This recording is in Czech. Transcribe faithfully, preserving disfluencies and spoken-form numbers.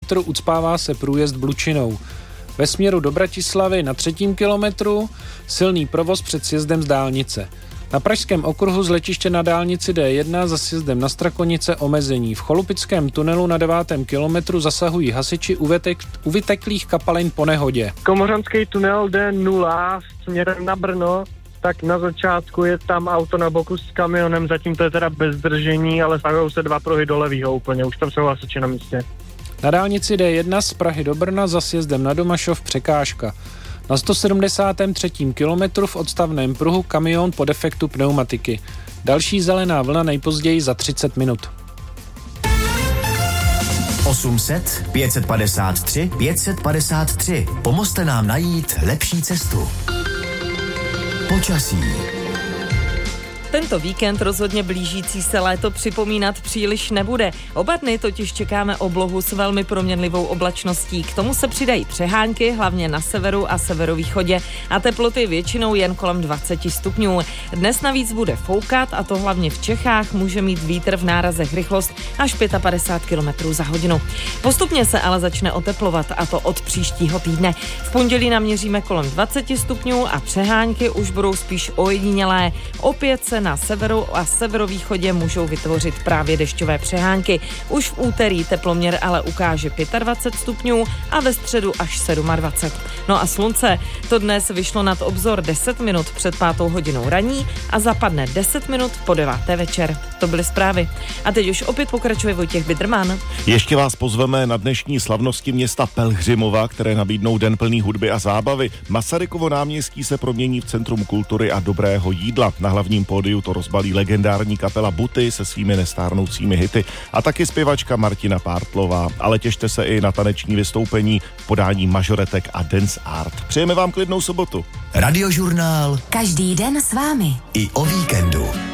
kilometru ucpává se průjezd Blučinou. Ve směru do Bratislavy na třetím kilometru silný provoz před sjezdem z dálnice. Na pražském okruhu z letiště na dálnici D jedna za sjezdem na Strakonice omezení. V Cholupickém tunelu na devátém kilometru zasahují hasiči u, vytek, u vyteklých kapalin po nehodě. Komořanský tunel D nula směrem na Brno, tak na začátku je tam auto na boku s kamionem, zatím to je teda bez zdržení, ale stahují se dva pruhy do levýho úplně, už tam jsou hasiči na místě. Na dálnici D jedna z Prahy do Brna za sjezdem na Domašov překážka. Na sto sedmdesátém třetím kilometru v odstavném pruhu kamion po defektu pneumatiky. Další zelená vlna nejpozději za třicet minut. osm set, pět set padesát tři, pět set padesát tři. Pomozte nám najít lepší cestu. Počasí. Tento víkend rozhodně blížící se léto připomínat příliš nebude. Oba dny totiž čekáme oblohu s velmi proměnlivou oblačností. K tomu se přidají přehánky, hlavně na severu a severovýchodě a teploty většinou jen kolem dvacet stupňů. Dnes navíc bude foukat a to hlavně v Čechách může mít vítr v nárazech rychlost až padesát pět kilometrů za hodinu. Postupně se ale začne oteplovat a to od příštího týdne. V pondělí naměříme kolem dvacet stupňů a přehánky už budou spíš ojedinělé. Opět se na severu a severovýchodě můžou vytvořit právě dešťové přehánky. Už v úterý teploměr ale ukáže dvacet pět stupňů a ve středu až dvacet sedm. No a slunce, to dnes vyšlo nad obzor deset minut před pátou hodinou raní a zapadne deset minut po deváté večer. To byly zprávy. A teď už opět pokračuje Vojtěch Bidrman. Ještě vás pozveme na dnešní slavnosti města Pelhřimova, které nabídnou den plný hudby a zábavy. Masarykovo náměstí se promění v centrum kultury a dobrého jídla. Na hlavním pódiu to rozbalí legendární kapela Buty se svými nestárnoucími hity a taky zpěvačka Martina Pártlová. Ale těšte se i na taneční vystoupení v podání mažoretek a dance art. Přejeme vám klidnou sobotu. Radiožurnál. Každý den s vámi. I o víkendu.